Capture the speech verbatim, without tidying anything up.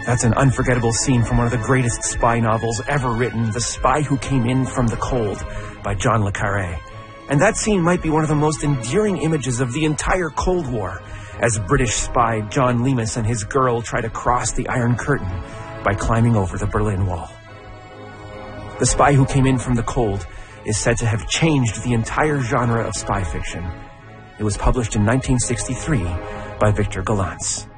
That's an unforgettable scene from one of the greatest spy novels ever written, The Spy Who Came In From the Cold by John le Carré. And that scene might be one of the most endearing images of the entire Cold War, as British spy John Lemus and his girl try to cross the Iron Curtain by climbing over the Berlin Wall. The Spy Who Came In From the Cold is said to have changed the entire genre of spy fiction. It was published in nineteen sixty-three by Victor Gollancz.